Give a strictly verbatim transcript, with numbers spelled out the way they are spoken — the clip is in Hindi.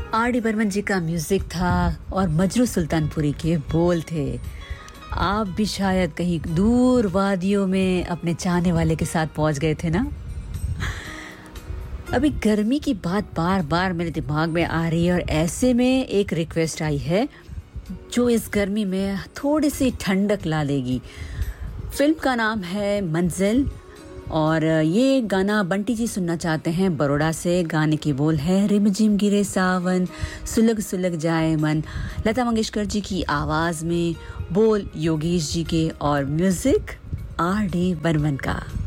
आर डी बर्मन जी का म्यूजिक था और मजरू सुल्तानपुरी के बोल थे। आप भी शायद कहीं दूर वादियों में अपने चाहने वाले के साथ पहुंच गए थे ना। अभी गर्मी की बात बार बार मेरे दिमाग में आ रही है और ऐसे में एक रिक्वेस्ट आई है जो इस गर्मी में थोड़ी सी ठंडक ला देगी। फिल्म का नाम है मंजिल और ये गाना बंटी जी सुनना चाहते हैं बड़ौदा से। गाने की बोल है रिमझिम गिरे सावन सुलग सुलग जाए मन, लता मंगेशकर जी की आवाज में, बोल योगेश जी के और म्यूजिक आर डी बर्मन का।